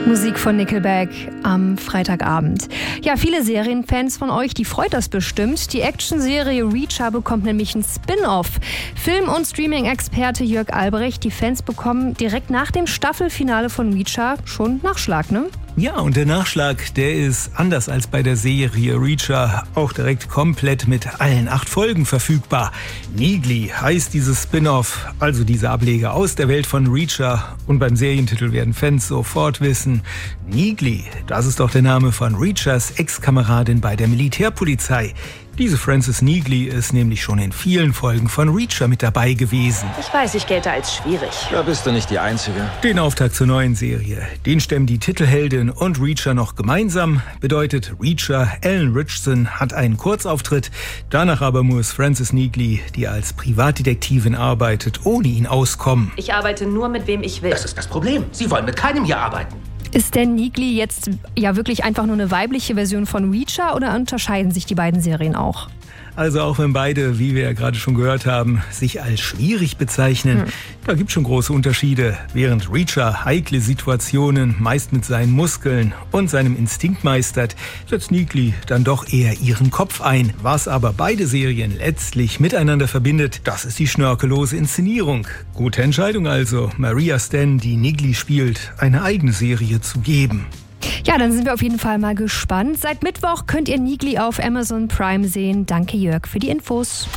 Musik von Nickelback am Freitagabend. Ja, viele Serienfans von euch, die freut das bestimmt. Die Actionserie Reacher bekommt nämlich ein Spin-off. Film- und Streaming-Experte Jörg Albrecht, die Fans bekommen direkt nach dem Staffelfinale von Reacher schon Nachschlag, ne? Ja, und der Nachschlag, der ist anders als bei der Serie Reacher auch direkt komplett mit allen 8 Folgen verfügbar. Neagly heißt dieses Spin-off, also diese Ableger aus der Welt von Reacher. Und beim Serientitel werden Fans sofort wissen, Neagly, das ist doch der Name von Reachers Ex-Kameradin bei der Militärpolizei. Diese Frances Neagly ist nämlich schon in vielen Folgen von Reacher mit dabei gewesen. Ich weiß, ich gelte als schwierig. Da bist du nicht die Einzige. Den Auftakt zur neuen Serie, den stemmen die Titelheldin und Reacher noch gemeinsam. Bedeutet, Reacher, Alan Ritchson, hat einen Kurzauftritt. Danach aber muss Frances Neagly, die als Privatdetektivin arbeitet, ohne ihn auskommen. Ich arbeite nur mit wem ich will. Das ist das Problem. Sie wollen mit keinem hier arbeiten. Ist denn Neagly jetzt ja wirklich einfach nur eine weibliche Version von Reacher oder unterscheiden sich die beiden Serien auch? Also auch wenn beide, wie wir ja gerade schon gehört haben, sich als schwierig bezeichnen, da gibt es schon große Unterschiede. Während Reacher heikle Situationen meist mit seinen Muskeln und seinem Instinkt meistert, setzt Neagly dann doch eher ihren Kopf ein. Was aber beide Serien letztlich miteinander verbindet, das ist die schnörkellose Inszenierung. Gute Entscheidung also, Maria Sten, die Neagly spielt, eine eigene Serie zu geben. Ja, dann sind wir auf jeden Fall mal gespannt. Seit Mittwoch könnt ihr Neagly auf Amazon Prime sehen. Danke Jörg für die Infos.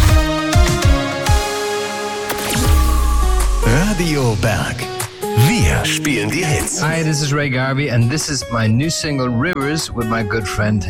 Radio Berg. Wir spielen die Hits. Hi, this is Ray Garvey and this is my new single Rivers with my good friend